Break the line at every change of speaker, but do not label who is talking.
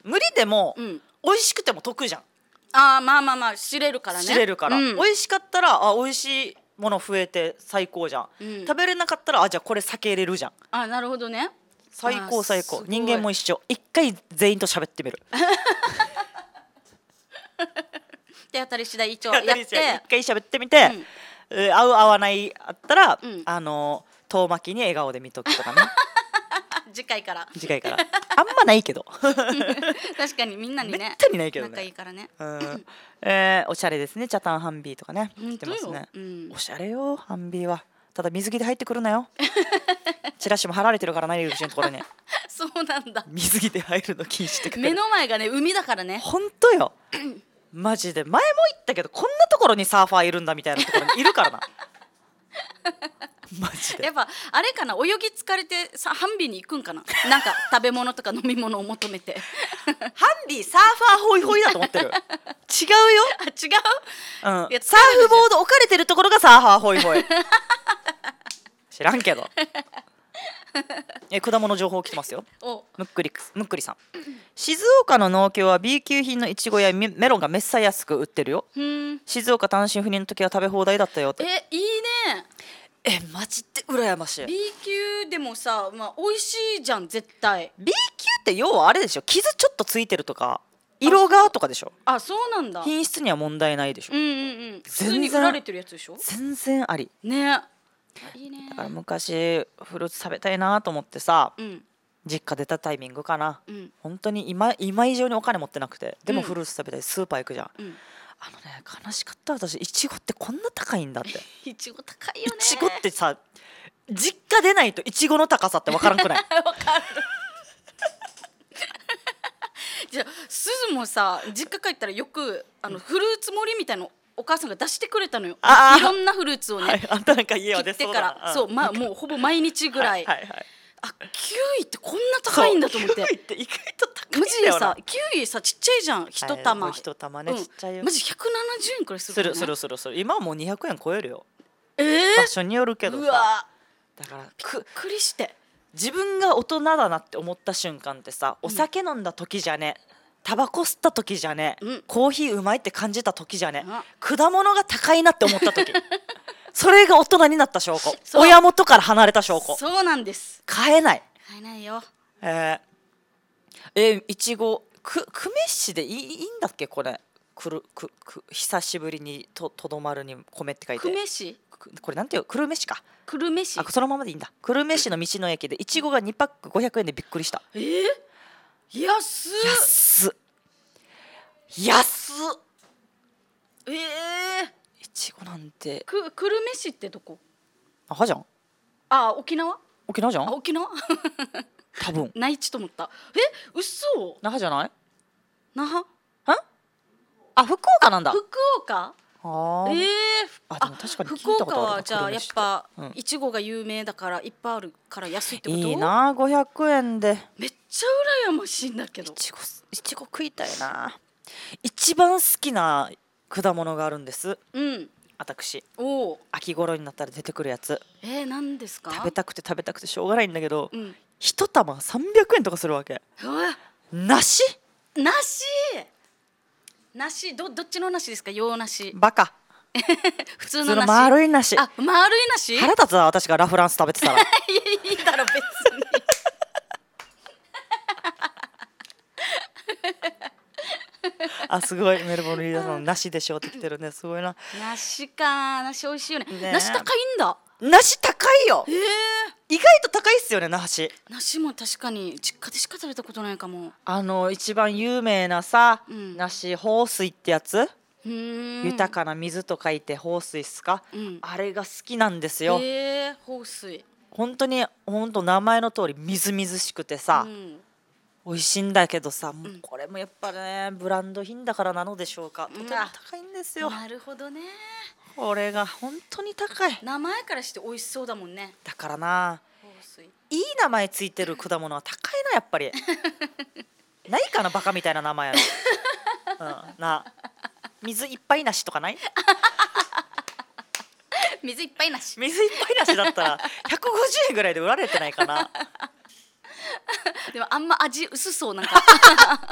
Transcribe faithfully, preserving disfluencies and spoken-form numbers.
無理でも、
うん、
美味しくても得じゃん。
あーまあまあまあ知れるからね。
知れるから、
うん、
美味しかったらあ美味しいもの増えて最高じゃん、うん、食べれなかったらあじゃあこれ避けれるじゃん。
あなるほどね。
最高最高。人間も一緒。一回全員と喋ってみる
手当たり次第一応やって一
回喋ってみて、うん、合う合わないあったら、うん、あの遠巻きに笑顔で見とくとかね
次回から
次回からあんまないけど
確かにみんなにね
めったにないけどね
仲いいからね、
うんえー、おしゃれですね。チャタンハンビーとかね来てますね、
うん、
おしゃれよハンビーは。ただ水着で入ってくるなよチラシも貼られてるからな入り口のところに
そうなんだ。
水着で入るの禁止って
目の前がね海だからね。
ほんとよマジで前も言ったけどこんなところにサーファーいるんだみたいなところにいるからなマジで
やっぱあれかな、泳ぎ疲れてさハンビーに行くんかななんか食べ物とか飲み物を求めて
ハンビーサーファーホイホイだと思ってる違うよ
あ違う、
うん、サーフボード置かれてるところがサーファーホイホイ知らんけどえ果物情報来てますよ。むっくりむっくりさん静岡の農協は B 級品のいちごやメロンがめっさ安く売ってるよ。静岡単身赴任の時は食べ放題だったよって。
えいいね。
えマジで羨ましい。
B 級でもさ、まあ、美味しいじゃん絶対。
B 級って要はあれでしょ、傷ちょっとついてるとか色がとかでしょ。
あそうなんだ。
品質には問題ないでしょ。
うんうんうん、普通に売られてるやつでしょ。
全然あり
ね。いいね。
だから昔フルーツ食べたいなと思ってさ、うん、実家出たタイミングかな、うん、本当に 今, 今以上にお金持ってなくてでもフルーツ食べたい、スーパー行くじゃん、うん、あのね悲しかった私。いちごってこんな高いんだって
いちご高いよね。
いちごってさ実家出ないといちごの高さって分からんくない
分かるじゃあすずもさ実家帰ったらよくあのフルーツ盛りみたいなのお母さんが出してくれたのよ。いろんなフルーツをね、はい、
あんたなんか家は出そうだな。
切ってからそう、まあ、もうほぼ毎日ぐらい、はいはいはい、あキウイってこんな高いんだと思って。
キウイって意外と高いんだよな。
マジでさキウイさちっちゃいじゃん一玉、はい、
一玉ね、うん、ちっちゃいよ。
マジひゃくななじゅうえんくらいするからね。
するするするする。今はもうにひゃくえん超えるよ。
えー、
場所によるけどさ。うわだから
びっくりして
自分が大人だなって思った瞬間ってさ、お酒飲んだ時じゃね、タバコ吸った時じゃね、うん、コーヒーうまいって感じた時じゃね、うん、果物が高いなって思った時それが大人になった証拠。親元から離れた証拠。
そうなんです。
買えない
買えないよ。
えー、えー、いちごく久米市でい い, いいんだっけこれ。くるくく久しぶりに と, とどまるに米って書いて。
久米市
これなんていう久留米市か。
久留米市。
あそのままでいいんだ。久留米市の道の駅でいちごがにパックごひゃくえんでびっくりした。
えー、安っ
安っ安っ
えー、
いちごなんて。
く久留米市ってどこ。
那覇じゃん。
あ沖縄
沖縄じゃん。
あ沖縄
多分
内地と思った。え嘘。
那覇じゃない。
那覇
あ福岡なんだ。
福岡。
あ
えー、
あでも確かに聞い
福
たことある。
岡はじゃあやっぱいちごが有名だからいっぱいあるから安いってこと。
いいなごひゃくえんで。
めっちゃ羨ましいんだけど。
いちごいちご食いたいな。一番好きな果物があるんです、うん、私。お秋頃になったら出てくるやつ。
えー、何ですか。
食べたくて食べたくてしょうがないんだけど、うん、一玉さんびゃくえんとかするわけ。梨
梨梨 ど, どっちの梨ですか。洋梨。
バカ
普通の梨。
丸い梨。
あ丸い梨。
腹立つわ私がラフランス食べてたらい
いだろ別に
あすごいメルボルンリーダーさん梨でしょってきてるね。すごいな。
梨か梨美味しいよ ね, ね梨高いんだ。
梨高いよ、えー、意外と高いっすよね梨。
梨も確かに実家でしか食べたことないかも。
あの一番有名なさ、うん、梨豊水ってやつ。豊かな水と書いて豊水っすか、うん、あれが好きなんですよ。
へー豊水。
本当に本当名前の通りみずみずしくてさ、うん、美味しいんだけどさ、もうこれもやっぱねブランド品だからなのでしょうか、とても高いんですよ。
なるほどね。
これが本当に高い。
名前からして美味しそうだもんね。
だからな、いい名前ついてる果物は高いなやっぱりないかなバカみたいな名前やろ、うん、な水いっぱいなしとかない
水いっぱいなし
水いっぱいなしだったらひゃくごじゅうえんぐらいで売られてないかな
でもあんま味薄そうなんか